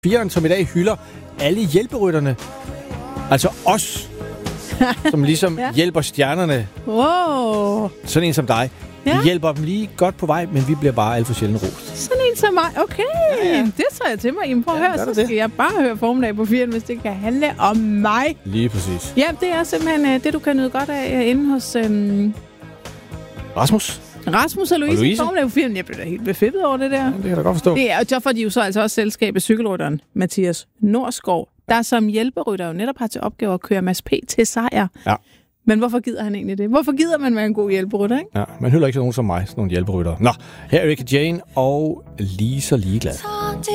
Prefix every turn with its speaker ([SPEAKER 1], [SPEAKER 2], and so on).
[SPEAKER 1] 4'eren, som i dag hylder alle hjælperytterne. Altså os, som ligesom hjælper stjernerne.
[SPEAKER 2] Wow.
[SPEAKER 1] Sådan en som dig. Vi hjælper dem lige godt på vej, men vi bliver bare alt for sjældent rost.
[SPEAKER 2] Sådan en som mig. Okay, det tager jeg til mig. Jamen, prøv at høre, så skal jeg bare høre formiddag på 4'eren, hvis det kan handle om mig.
[SPEAKER 1] Lige præcis.
[SPEAKER 2] Ja, det er simpelthen det, du kan nyde godt af inde hos... Rasmus og Louise. Formiddag på 4'eren. Jeg blev da helt befippet over det der.
[SPEAKER 1] Ja, det kan jeg da godt forstå.
[SPEAKER 2] Det er, og så får de jo så altså også selskabet cykelrytteren Mathias Norskov, der som hjælperytter jo netop har til opgave at køre Mads P. til sejr.
[SPEAKER 1] Ja.
[SPEAKER 2] Men hvorfor gider han egentlig det? Hvorfor gider man være en god hjælperytter, ikke?
[SPEAKER 1] Ja, man hylder ikke sådan nogen som mig, sådan nogle hjælperytter. Nå, her er Erika Jane og Lige så ligeglad.